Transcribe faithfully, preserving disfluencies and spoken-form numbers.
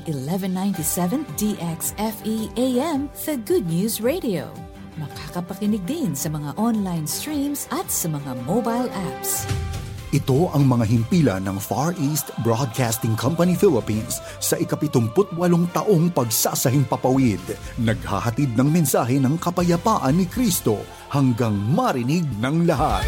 eleven ninety-seven D X F E A M, The Good News Radio. Makakapakinig din sa mga online streams at sa mga mobile apps. Ito ang mga himpilan ng Far East Broadcasting Company Philippines sa ikapitumputwalong taong pagsasahing papawid. Naghahatid ng mensahe ng kapayapaan ni Kristo hanggang marinig ng lahat.